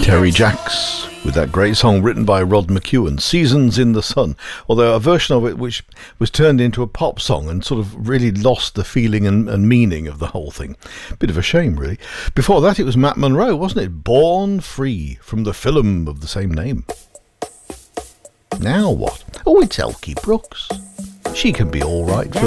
Terry Jacks with that great song written by Rod McEwen, Seasons in the Sun, although a version of it which was turned into a pop song and sort of really lost the feeling and meaning of the whole thing. Bit of a shame, really. Before that it was Matt Monro, wasn't it? Born Free, from the film of the same name. Now what? Oh, it's Elkie Brooks. She can be all right.